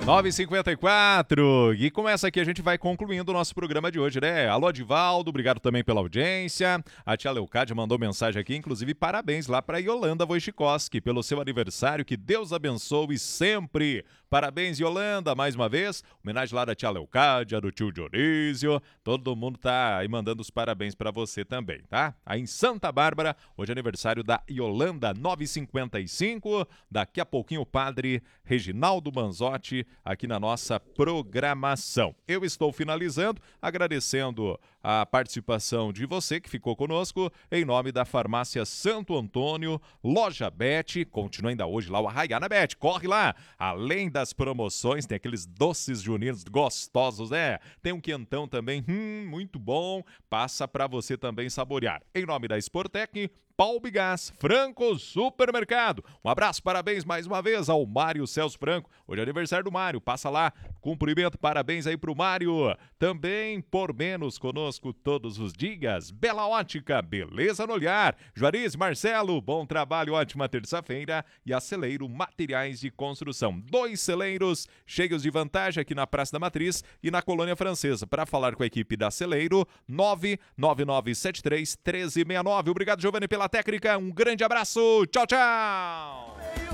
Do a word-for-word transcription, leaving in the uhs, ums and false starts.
nove e cinquenta e quatro, e com essa aqui a gente vai concluindo o nosso programa de hoje, né? Alô, Divaldo, obrigado também pela audiência. A tia Leocádia mandou mensagem aqui, inclusive parabéns lá para Yolanda Wojcikowski pelo seu aniversário, que Deus abençoe sempre. Parabéns, Yolanda, mais uma vez. Homenagem lá da tia Leocádia, do tio Dionísio. Todo mundo tá aí mandando os parabéns para você também, tá? Aí em Santa Bárbara, hoje é aniversário da Yolanda, nove e cinquenta e cinco. Daqui a pouquinho o padre Reginaldo Manzotti aqui na nossa programação. Eu estou finalizando, agradecendo a participação de você que ficou conosco, em nome da Farmácia Santo Antônio, Loja Bet, continua ainda hoje lá o Arraiá na Bet, corre lá, além das promoções, tem aqueles doces juninos gostosos, né? Tem um quentão também, hum, muito bom, passa para você também saborear. Em nome da Sportec, Palbigás, Franco Supermercado. Um abraço, parabéns mais uma vez ao Mário Celso Franco. Hoje é aniversário do Mário, passa lá, cumprimento, parabéns aí pro Mário. Também por menos conosco todos os dias. Bela Ótica, beleza no olhar. Juarez, Marcelo, bom trabalho, ótima terça-feira. E a Celeiro Materiais de Construção. Dois celeiros cheios de vantagem aqui na Praça da Matriz e na Colônia Francesa. Para falar com a equipe da Celeiro, nove nove nove sete três um três seis nove. Obrigado, Giovanni, pela técnica. Um grande abraço. Tchau, tchau.